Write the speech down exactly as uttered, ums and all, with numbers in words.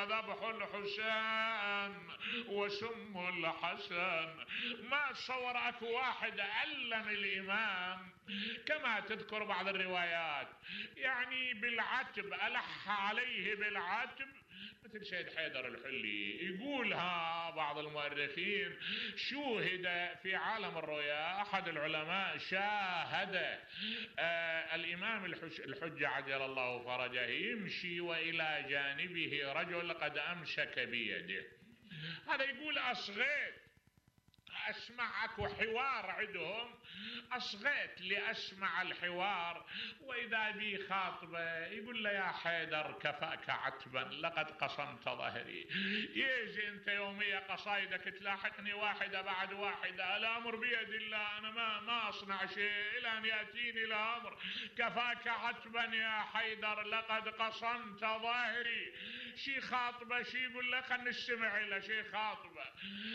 ذبح الحسين وسم الحسن. ما تصور اكو واحد علم الامام كما تذكر بعض الروايات، يعني بالعتب، ألح عليه بالعتب مثل سيد حيدر الحلي. يقولها بعض المؤرخين شوهد في عالم الرؤيا، أحد العلماء شاهد آه الإمام الحجة عجل الله فرجه يمشي وإلى جانبه رجل قد أمسك بيده. هذا يقول أصغيت أسمعك حوار عندهم، أصغيت لأسمع الحوار، وإذا بي خاطبة يقول له يا حيدر كفاك عتبا لقد قصمت ظهري. يجي أنت يومية قصايدك تلاحقني واحدة بعد واحدة، الأمر بيد الله، أنا ما, ما أصنع شيء إلى أن يأتيني الأمر. كفاك عتبا يا حيدر لقد قصمت ظهري. شي خاطبة، شي يقول له خلنا نستمع له، شي خاطبة.